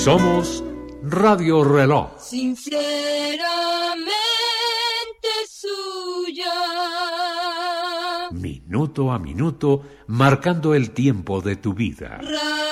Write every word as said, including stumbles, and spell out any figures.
Somos Radio Reloj. Sinceramente suya. Minuto a minuto, marcando el tiempo de tu vida. Radio